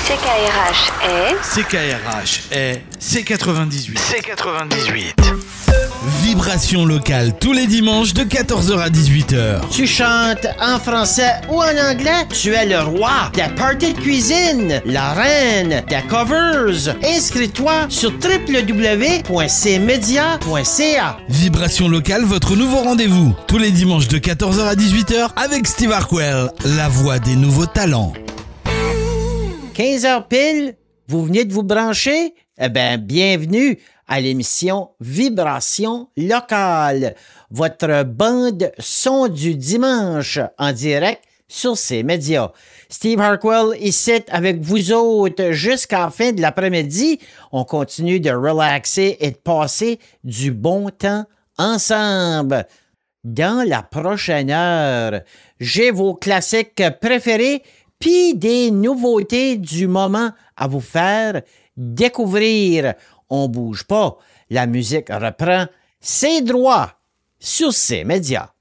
CKRH est C98. Vibration locale tous les dimanches de 14h à 18h. Tu chantes en français ou en anglais? Tu es le roi des parties de cuisine, la reine des covers. Inscris-toi sur www.cmedia.ca. Vibration locale, votre nouveau rendez-vous. Tous les dimanches de 14h à 18h avec Steve Harquell, la voix des nouveaux talents. 15h pile, vous venez de vous brancher? Eh bien, bienvenue à l'émission Vibration locale, votre bande son du dimanche en direct sur ces médias. Steve Harquell ici avec vous autres jusqu'à la fin de l'après-midi. On continue de relaxer et de passer du bon temps ensemble. Dans la prochaine heure, j'ai vos classiques préférés puis des nouveautés du moment à vous faire découvrir. On bouge pas, la musique reprend ses droits sur ces médias.